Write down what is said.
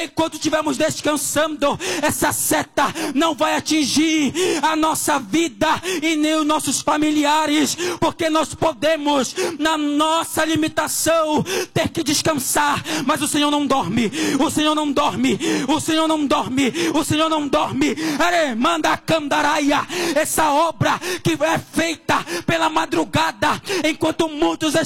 enquanto estivermos descansando, essa seta não vai atingir a nossa vida e nem os nossos familiares, porque nós podemos, na nossa limitação, ter que descansar, mas o Senhor não dorme, o Senhor não dorme, o Senhor não dorme, o Senhor não dorme. Manda a candaraia, essa obra que é feita pela madrugada, enquanto muitos